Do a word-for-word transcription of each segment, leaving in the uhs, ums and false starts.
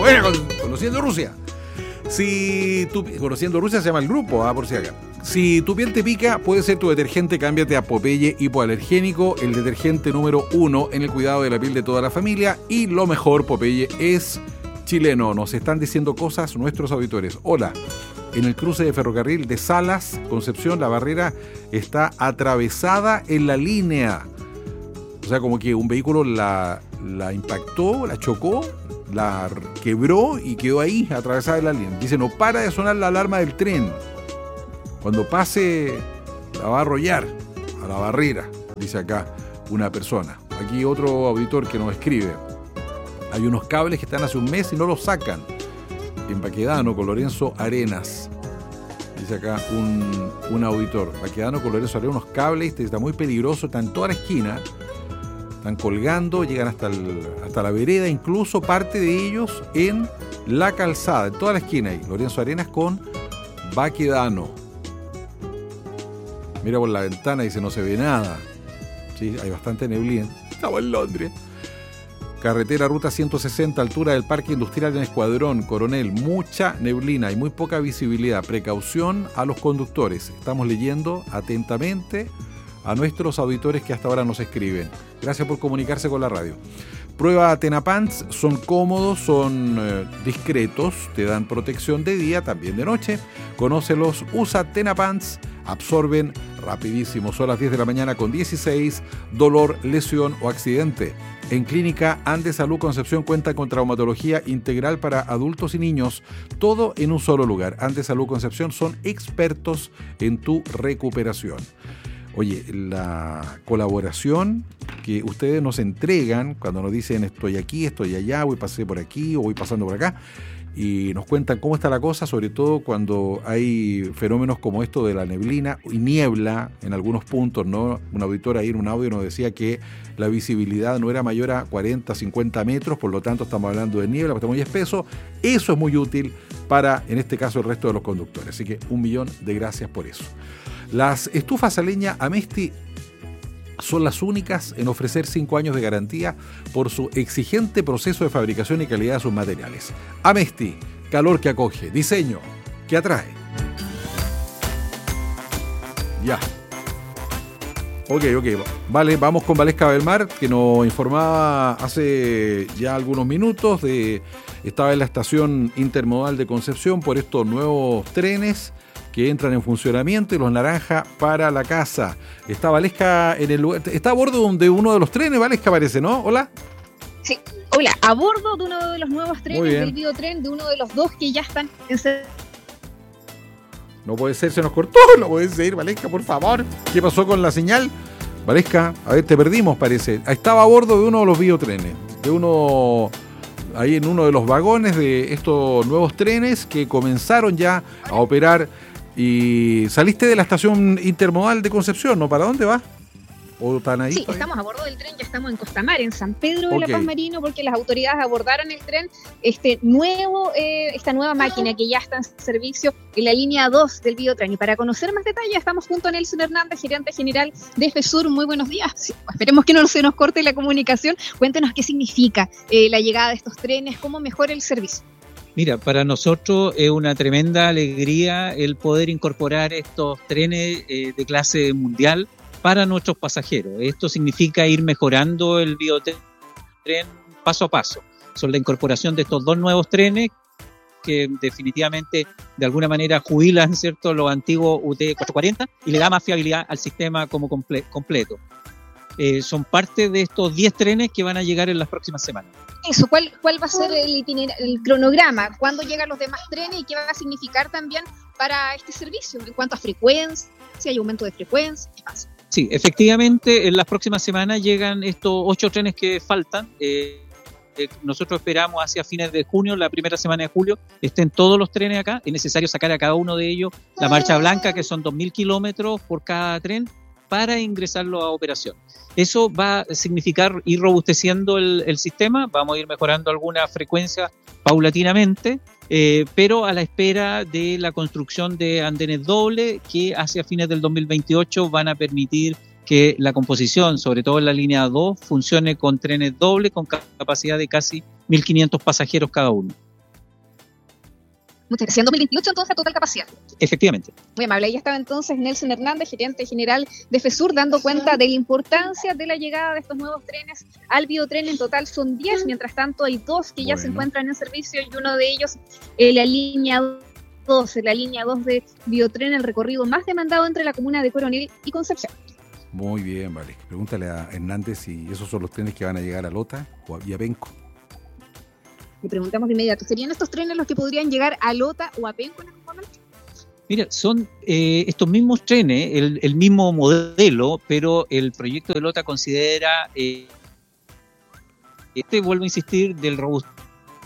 Buena, con, conociendo Rusia. Si tu, conociendo Rusia se llama el grupo, ah, por si acá. Si tu piel te pica, puede ser tu detergente. Cámbiate a Popeye Hipoalergénico, el detergente número uno en el cuidado de la piel de toda la familia. Y lo mejor, Popeye es chileno. Nos están diciendo cosas nuestros auditores. Hola, en el cruce de ferrocarril de Salas, Concepción, la barrera está atravesada en la línea. O sea, como que un vehículo la, la impactó, la chocó, la quebró y quedó ahí, atravesada en la línea. Dice, no para de sonar la alarma del tren. Cuando pase, la va a arrollar a la barrera, dice acá una persona. Aquí otro auditor que nos escribe. Hay unos cables que están hace un mes y no los sacan. En Baquedano, con Lorenzo Arenas. Dice acá un, un auditor. Baquedano, con Lorenzo Arenas, unos cables, está muy peligroso, están en toda la esquina. Están colgando, llegan hasta, el, hasta la vereda, incluso parte de ellos en la calzada, en toda la esquina ahí. Lorenzo Arenas con Baquedano. Mira por la ventana y dice, no se ve nada. Sí, hay bastante neblina. Estamos en Londres. Carretera Ruta ciento sesenta, altura del Parque Industrial en Escuadrón, Coronel. Mucha neblina y muy poca visibilidad. Precaución a los conductores. Estamos leyendo atentamente a nuestros auditores que hasta ahora nos escriben. Gracias por comunicarse con la radio. Prueba Tenapants, son cómodos, son eh, discretos, te dan protección de día, también de noche. Conócelos, usa Tenapants, absorben rapidísimo. Son las diez de la mañana con dieciséis, dolor, lesión o accidente. En Clínica Andes Salud Concepción cuenta con traumatología integral para adultos y niños, todo en un solo lugar. Andes Salud Concepción son expertos en tu recuperación. Oye, la colaboración que ustedes nos entregan cuando nos dicen estoy aquí, estoy allá, voy pasé por aquí o voy pasando por acá y nos cuentan cómo está la cosa, sobre todo cuando hay fenómenos como esto de la neblina y niebla en algunos puntos, ¿no? Un auditor ahí en un audio nos decía que la visibilidad no era mayor a cuarenta, cincuenta metros, por lo tanto estamos hablando de niebla, está muy espeso. Eso es muy útil para, en este caso, el resto de los conductores. Así que un millón de gracias por eso. Las estufas a leña Amesti son las únicas en ofrecer cinco años de garantía por su exigente proceso de fabricación y calidad de sus materiales. Amesti, calor que acoge, diseño que atrae. Ya. Ok, ok. Vale, vamos con Valesca Belmar, que nos informaba hace ya algunos minutos de estaba en la estación intermodal de Concepción por estos nuevos trenes que entran en funcionamiento y los naranja para la casa. Está Valesca en el lugar, está a bordo de uno de los trenes, Valesca parece, ¿no? Hola. Sí, hola, a bordo de uno de los nuevos trenes del biotren, de uno de los dos que ya están en... No puede ser, se nos cortó, no puede ser, Valesca, por favor. ¿Qué pasó con la señal? Valesca, a ver, te perdimos, parece. Estaba a bordo de uno de los biotrenes, de uno... ahí en uno de los vagones de estos nuevos trenes que comenzaron ya a operar. Y saliste de la estación intermodal de Concepción, ¿no? ¿Para dónde vas? ¿O están ahí? Sí, todavía? Estamos a bordo del tren, ya estamos en Costamare, en San Pedro de okay. la Paz Marino, porque las autoridades abordaron el tren, este nuevo, eh, esta nueva máquina que ya está en servicio en la línea dos del biotren. Y para conocer más detalles, estamos junto a Nelson Hernández, gerente general de FESUR. Muy buenos días. Sí, esperemos que no se nos corte la comunicación. Cuéntenos qué significa eh, la llegada de estos trenes, cómo mejora el servicio. Mira, para nosotros es una tremenda alegría el poder incorporar estos trenes eh, de clase mundial para nuestros pasajeros. Esto significa ir mejorando el biotren paso a paso. Son la incorporación de estos dos nuevos trenes que definitivamente de alguna manera jubilan, ¿cierto?, los antiguos U T cuatrocientos cuarenta y le da más fiabilidad al sistema como comple- completo. Eh, son parte de estos diez trenes que van a llegar en las próximas semanas. Eso, ¿cuál, cuál va a ser el, itiner- el cronograma? ¿Cuándo llegan los demás trenes y qué va a significar también para este servicio? En cuanto a frecuencia, si hay aumento de frecuencia, ¿qué pasa? Sí, efectivamente, en las próximas semanas llegan estos ocho trenes que faltan. Eh, eh, nosotros esperamos hacia fines de junio, la primera semana de julio, estén todos los trenes acá. Es necesario sacar a cada uno de ellos la marcha blanca, que son dos mil kilómetros por cada tren, para ingresarlo a operación. Eso va a significar ir robusteciendo el, el sistema, vamos a ir mejorando alguna frecuencia paulatinamente, eh, pero a la espera de la construcción de andenes dobles que hacia fines del dos mil veintiocho van a permitir que la composición, sobre todo en la línea dos, funcione con trenes dobles con capacidad de casi mil quinientos pasajeros cada uno. Muchas gracias. En dos mil veintiocho, entonces, a total capacidad. Efectivamente. Muy amable. Ahí estaba entonces Nelson Hernández, gerente general de FESUR, dando cuenta de la importancia de la llegada de estos nuevos trenes al biotren. En total son diez, mientras tanto hay dos que ya bueno. se encuentran en servicio y uno de ellos, eh, la línea dos, la línea dos de biotren, el recorrido más demandado entre la comuna de Coronel y Concepción. Muy bien, vale. Pregúntale a Hernández si esos son los trenes que van a llegar a Lota o a Villapenco. Le preguntamos de inmediato, ¿serían estos trenes los que podrían llegar a Lota o a Penco en algún momento? Mira, son eh, estos mismos trenes, el, el mismo modelo, pero el proyecto de Lota considera, eh, este vuelvo a insistir, del robustecimiento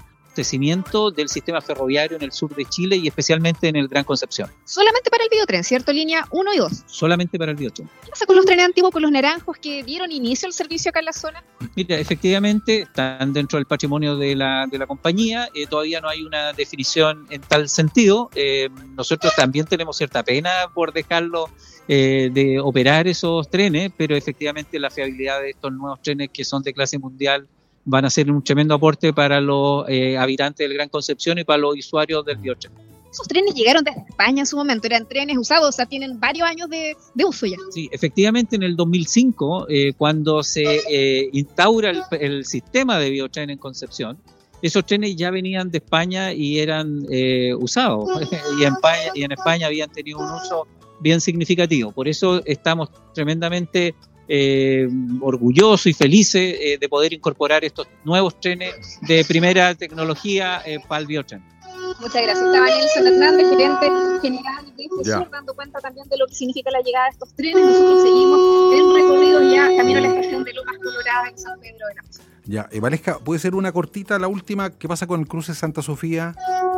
del sistema ferroviario en el sur de Chile y especialmente en el Gran Concepción. Solamente para el biotren, ¿cierto? Línea uno y dos. Solamente para el biotren. ¿Qué pasa con los trenes antiguos, con los naranjos que dieron inicio al servicio acá en la zona? Mira, efectivamente están dentro del patrimonio de la, de la compañía, eh, todavía no hay una definición en tal sentido. Eh, nosotros también tenemos cierta pena por dejarlo eh, de operar esos trenes, pero efectivamente la fiabilidad de estos nuevos trenes que son de clase mundial van a ser un tremendo aporte para los eh, habitantes del Gran Concepción y para los usuarios del biotren. Esos trenes llegaron desde España en su momento, eran trenes usados, o sea, tienen varios años de, de uso ya. Sí, efectivamente en el dos mil cinco, eh, cuando se eh, instaura el, el sistema de biotren en Concepción, esos trenes ya venían de España y eran eh, usados, y en, España, y en España habían tenido un uso bien significativo. Por eso estamos tremendamente Eh, orgulloso y felices eh, de poder incorporar estos nuevos trenes de primera tecnología eh, para el biotren. Muchas gracias. Estaba Nelson Hernández, gerente general de FESUR, dando cuenta también de lo que significa la llegada de estos trenes. Nosotros seguimos el recorrido ya camino a la estación de Lomas Colorada en San Pedro de la Mesa. Ya, eh, Valesca, ¿puede ser una cortita la última? ¿Qué pasa con el cruce Santa Sofía?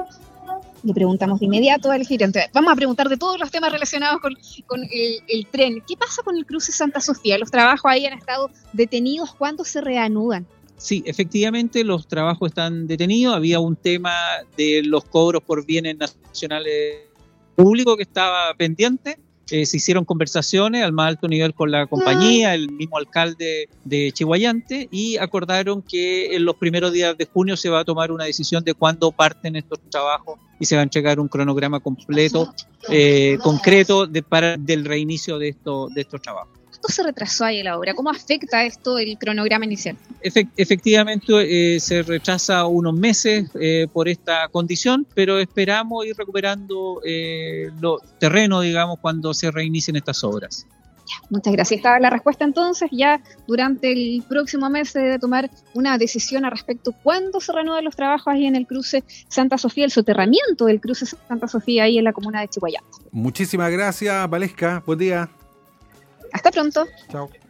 Le preguntamos de inmediato al gerente. Vamos a preguntar de todos los temas relacionados con, con el, el tren. ¿Qué pasa con el cruce Santa Sofía? ¿Los trabajos ahí han estado detenidos? ¿Cuándo se reanudan? Sí, efectivamente los trabajos están detenidos. Había un tema de los cobros por bienes nacionales públicos que estaba pendiente. Eh, se hicieron conversaciones al más alto nivel con la compañía, el mismo alcalde de Chiguayante, y acordaron que en los primeros días de junio se va a tomar una decisión de cuándo parten estos trabajos y se va a entregar un cronograma completo, eh, concreto de, para, del reinicio de, esto, de estos trabajos. ¿Cuánto se retrasó ahí la obra? ¿Cómo afecta esto el cronograma inicial? Efect, efectivamente eh, se retrasa unos meses eh, por esta condición, pero esperamos ir recuperando eh, los terrenos, digamos, cuando se reinicien estas obras. Ya, muchas gracias. Esta es la respuesta entonces. Ya durante el próximo mes se debe tomar una decisión al respecto. ¿Cuándo se reanudan los trabajos ahí en el cruce Santa Sofía, el soterramiento del cruce Santa Sofía ahí en la comuna de Chiguayante? Muchísimas gracias, Valesca. Buen día. Hasta pronto. Chao.